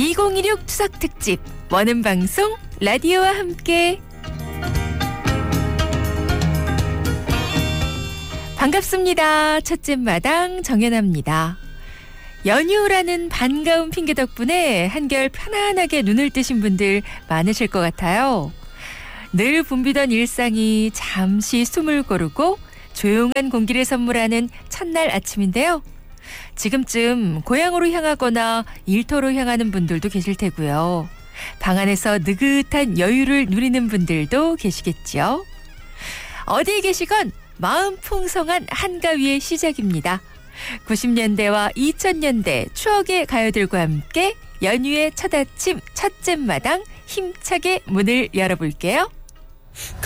2016 추석 특집 원음 방송 라디오와 함께. 반갑습니다. 첫째 마당 정연아입니다. 연휴라는 반가운 핑계 덕분에 한결 편안하게 눈을 뜨신 분들 많으실 것 같아요. 늘 붐비던 일상이 잠시 숨을 고르고 조용한 공기를 선물하는 첫날 아침인데요. 지금쯤 고향으로 향하거나 일터로 향하는 분들도 계실 테고요. 방 안에서 느긋한 여유를 누리는 분들도 계시겠죠. 어디에 계시건 마음 풍성한 한가위의 시작입니다. 90년대와 2000년대 추억의 가요들과 함께 연휴의 첫 아침 첫째 마당 힘차게 문을 열어볼게요.